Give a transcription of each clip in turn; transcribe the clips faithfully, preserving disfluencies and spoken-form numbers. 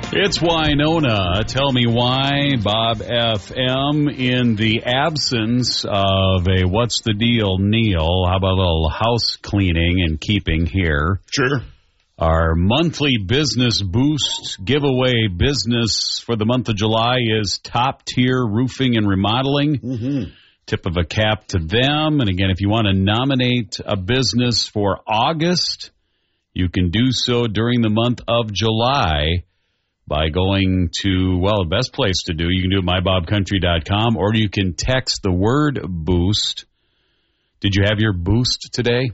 It's Winona. Tell me why, Bob F M. In the absence of a What's the Deal, Neil, how about a little house cleaning and keeping here? Sure. Our monthly business boost giveaway business for the month of July is Top Tier Roofing and Remodeling. Mm-hmm. Tip of a cap to them. And again, if you want to nominate a business for August, you can do so during the month of July by going to, well, the best place to do, you can do it at my bob country dot com, or you can text the word boost. Did you have your boost today?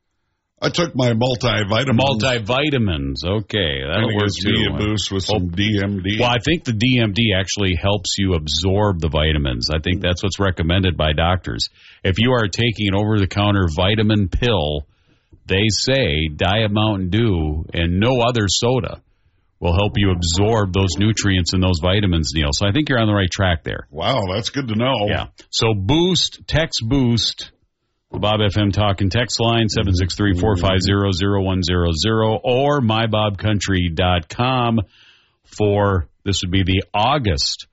I took my multivitamin. Multivitamins. Okay, that'll work too. Me a boost with some oh. D M D. Well, I think the D M D actually helps you absorb the vitamins. I think that's what's recommended by doctors. If you are taking an over-the-counter vitamin pill, they say Diet Mountain Dew and no other soda will help you absorb those nutrients and those vitamins, Neil. So I think you're on the right track there. Wow, that's good to know. Yeah. So boost, text boost, Bob F M Talking text line, seven six three, four five zero, zero one zero zero, or my bob country dot com for, this would be the August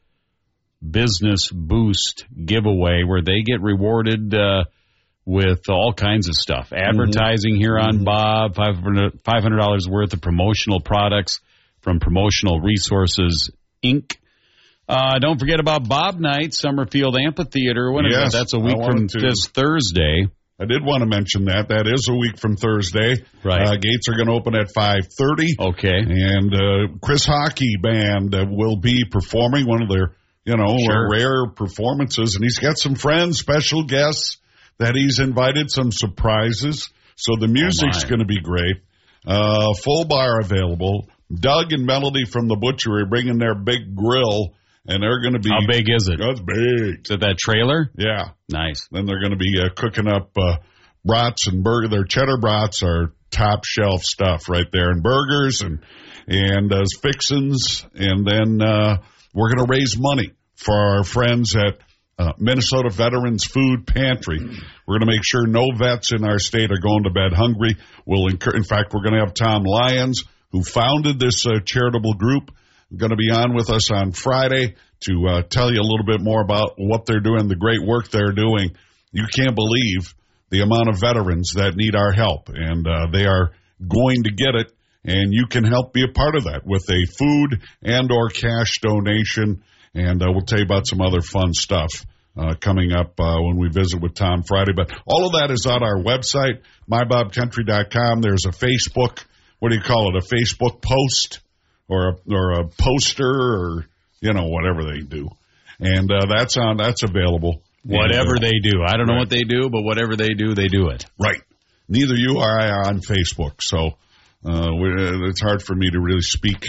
Business Boost giveaway, where they get rewarded uh, with all kinds of stuff. Advertising mm-hmm. here on mm-hmm. Bob, five hundred dollars worth of promotional products from Promotional Resources, Incorporated. Uh, don't forget about Bob Night, Summerfield Amphitheater. When yes, is that? That's a week from to. this Thursday. I did want to mention that. That is a week from Thursday. Right. Uh, gates are going to open at five thirty. Okay. And uh, Chris Hockey Band uh, will be performing one of their, you know, sure. rare performances. And he's got some friends, special guests that he's invited, some surprises. So the music's oh going to be great. Uh, full bar available. Doug and Melody from the Butchery bringing their big grill, and they're going to be... How big is it? That's big. Is it that trailer? Yeah. Nice. Then they're going to be uh, cooking up uh, brats and burger. Their cheddar brats are top shelf stuff right there, and burgers and and uh, fixins. And then uh, we're going to raise money for our friends at uh, Minnesota Veterans Food Pantry. We're going to make sure no vets in our state are going to bed hungry. We'll incur- in fact, we're going to have Tom Lyons, who founded this uh, charitable group, going to be on with us on Friday to uh, tell you a little bit more about what they're doing, the great work they're doing. You can't believe the amount of veterans that need our help, and uh, they are going to get it, and you can help be a part of that with a food and or cash donation, and uh, we'll tell you about some other fun stuff uh, coming up uh, when we visit with Tom Friday. But all of that is on our website, my bob country dot com. There's a Facebook, what do you call it, a Facebook post or a, or a poster or, you know, whatever they do. And uh, that's on. That's available. Whatever and, uh, they do. I don't know right. what they do, but whatever they do, they do it. Right. Neither you or I are on Facebook, so uh, it's hard for me to really speak,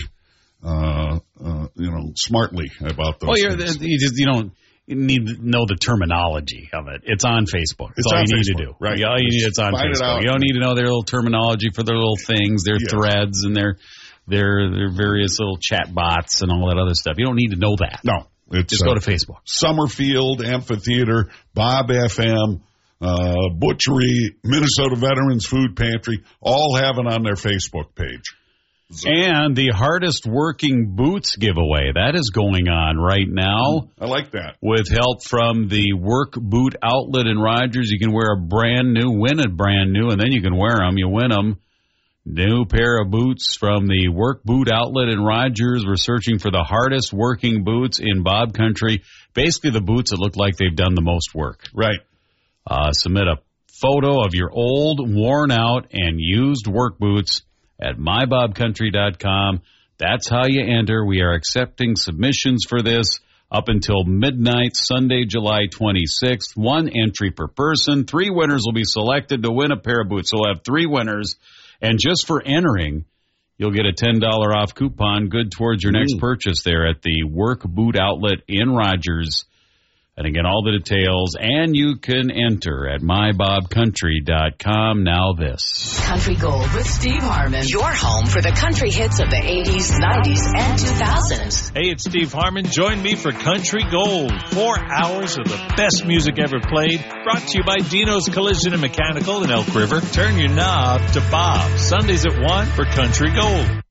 uh, uh, you know, smartly about those well, you're, things. you just, you don't need to know the terminology of it. It's on Facebook. That's it's all you Facebook, need to do. Right. Yeah, all you need, it's on Find Facebook. It you don't need to know their little terminology for their little things, their yeah. threads, and their their their various little chat bots and all that other stuff. You don't need to know that. No. It's, just go to Facebook. Summerfield Amphitheater, Bob F M, uh, Butchery, Minnesota Veterans Food Pantry, all have it on their Facebook page. So. And the hardest working boots giveaway, that is going on right now. I like that. With help from the Work Boot Outlet in Rogers. You can wear a brand new, win a brand new, and then you can wear them. You win them. New pair of boots from the Work Boot Outlet in Rogers. We're searching for the hardest working boots in Bob Country. Basically the boots that look like they've done the most work. Right. Uh, submit a photo of your old, worn out, and used work boots at my bob country dot com. That's how you enter. We are accepting submissions for this up until midnight, Sunday, July twenty-sixth. One entry per person. Three winners will be selected to win a pair of boots. So we'll have three winners. And just for entering, you'll get a ten dollars off coupon good towards your next Ooh. purchase there at the Work Boot Outlet in Rogers. And again, all the details, and you can enter at my bob country dot com. Now this. Country Gold with Steve Harmon. Your home for the country hits of the eighties, nineties, and two thousands. Hey, it's Steve Harmon. Join me for Country Gold. Four hours of the best music ever played. Brought to you by Dino's Collision and Mechanical in Elk River. Turn your knob to Bob. Sundays at one for Country Gold.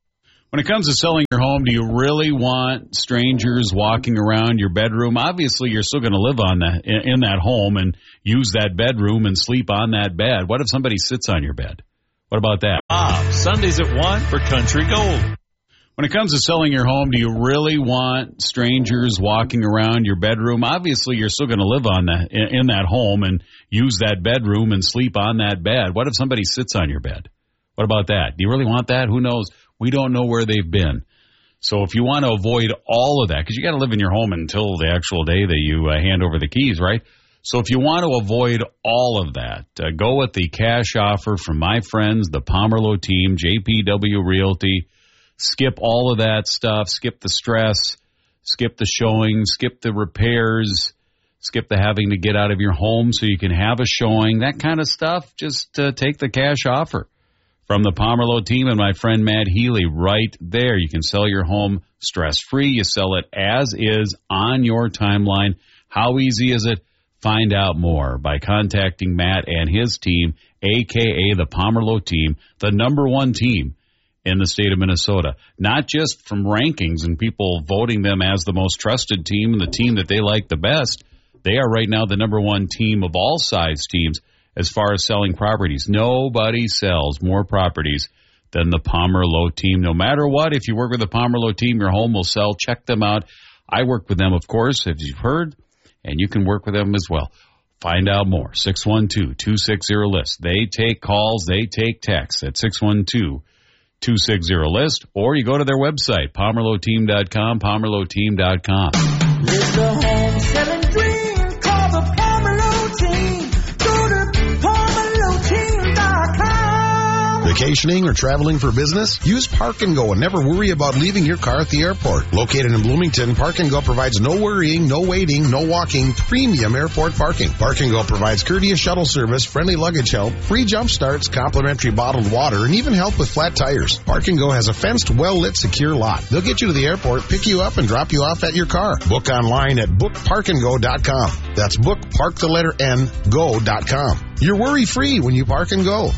When it comes to selling your home, do you really want strangers walking around your bedroom? Obviously, you're still going to live on that in that home and use that bedroom and sleep on that bed. What if somebody sits on your bed? What about that? Ah, Sundays at one for Country Gold. When it comes to selling your home, do you really want strangers walking around your bedroom? Obviously, you're still going to live on that in that home and use that bedroom and sleep on that bed. What if somebody sits on your bed? What about that? Do you really want that? Who knows? We don't know where they've been. So if you want to avoid all of that, because you got to live in your home until the actual day that you uh, hand over the keys, right? So if you want to avoid all of that, uh, go with the cash offer from my friends, the Pomerleau team, J P W Realty. Skip all of that stuff. Skip the stress. Skip the showing. Skip the repairs. Skip the having to get out of your home so you can have a showing. That kind of stuff. Just uh, take the cash offer from the Pomerleau team and my friend Matt Healy right there. You can sell your home stress-free. You sell it as is on your timeline. How easy is it? Find out more by contacting Matt and his team, a k a the Pomerleau team, the number one team in the state of Minnesota. Not just from rankings and people voting them as the most trusted team and the team that they like the best. They are right now the number one team of all size teams as far as selling properties. Nobody sells more properties than the Pomerleau team. No matter what, if you work with the Pomerleau team, your home will sell. Check them out. I work with them, of course, as you've heard, and you can work with them as well. Find out more. six one two, two six zero, list. They take calls. They take texts at six one two, two six zero, list, or you go to their website, pomerleau team dot com, pomerleau team dot com. Live the home selling dream. Call the Pomerleau team. Go to pomerleau team dot com. Vacationing or traveling for business? Use Park and Go and never worry about leaving your car at the airport. Located in Bloomington, Park and Go provides no worrying, no waiting, no walking, premium airport parking. Park and Go provides courteous shuttle service, friendly luggage help, free jump starts, complimentary bottled water, and even help with flat tires. Park and Go has a fenced, well-lit, secure lot. They'll get you to the airport, pick you up, and drop you off at your car. Book online at book park and go dot com. That's book, park the letter N, go dot com. You're worry-free when you Park and Go.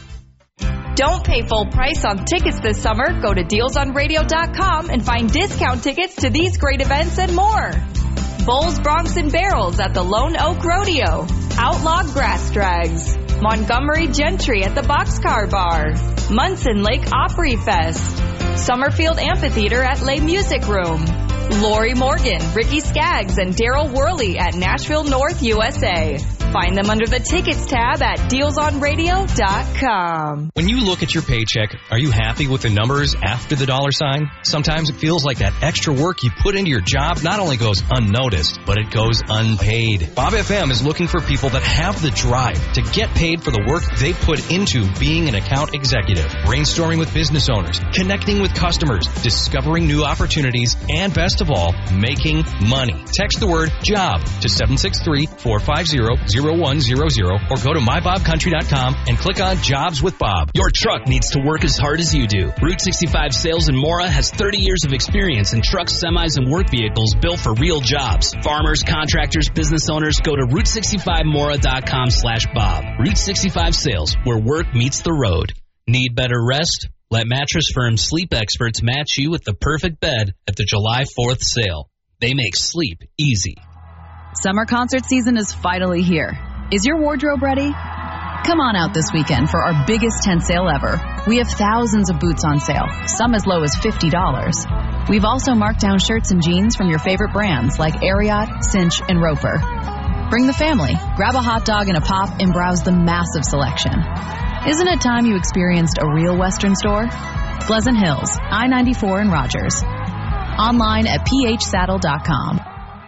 Don't pay full price on tickets this summer. Go to deals on radio dot com and find discount tickets to these great events and more. Bulls, Broncs, and Barrels at the Lone Oak Rodeo. Outlaw Grass Drags. Montgomery Gentry at the Boxcar Bar. Munson Lake Opry Fest. Summerfield Amphitheater at Les Music Room. Lori Morgan, Ricky Skaggs, and Daryl Worley at Nashville North, U S A. Find them under the Tickets tab at deals on radio dot com. When you look at your paycheck, are you happy with the numbers after the dollar sign? Sometimes it feels like that extra work you put into your job not only goes unnoticed, but it goes unpaid. Bob F M is looking for people that have the drive to get paid for the work they put into being an account executive, brainstorming with business owners, connecting with customers, discovering new opportunities, and best of all, making money. Text the word JOB to seven six three, four five zero, zero one zero zero or go to my bob country dot com and click on Jobs with Bob. Your truck needs to work as hard as you do. Route sixty-five Sales in Mora has thirty years of experience in trucks, semis, and work vehicles built for real jobs. Farmers, contractors, business owners, go to route sixty-five mora dot com slash Bob. Route sixty-five Sales, where work meets the road. Need better rest? Let Mattress Firm Sleep Experts match you with the perfect bed at the July fourth sale. They make sleep easy. Summer concert season is finally here. Is your wardrobe ready? Come on out this weekend for our biggest tent sale ever. We have thousands of boots on sale, some as low as fifty dollars. We've also marked down shirts and jeans from your favorite brands like Ariat, Cinch, and Roper. Bring the family, grab a hot dog and a pop, and browse the massive selection. Isn't it time you experienced a real Western store? Pleasant Hills, I ninety-four in Rogers. Online at p h saddle dot com.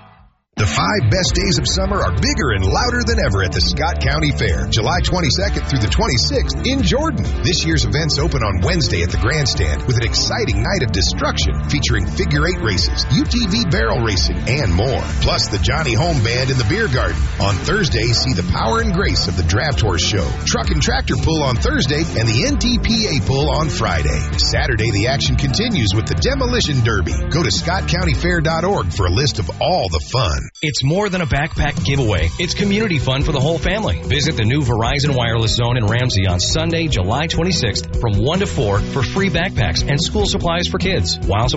The five best days of summer are bigger and louder than ever at the Scott County Fair, July twenty-second through the twenty-sixth in Jordan. This year's events open on Wednesday at the Grandstand with an exciting night of destruction featuring figure eight races, U T V barrel racing, and more. Plus the Johnny Home Band in the Beer Garden. On Thursday, see the power and grace of the Draft Horse Show, Truck and Tractor Pull on Thursday, and the N T P A Pull on Friday. Saturday, the action continues with the Demolition Derby. Go to scott county fair dot org for a list of all the fun. It's more than a backpack giveaway. It's community fun for the whole family. Visit the new Verizon Wireless Zone in Ramsey on Sunday, July twenty-sixth from one to four for free backpacks and school supplies for kids. While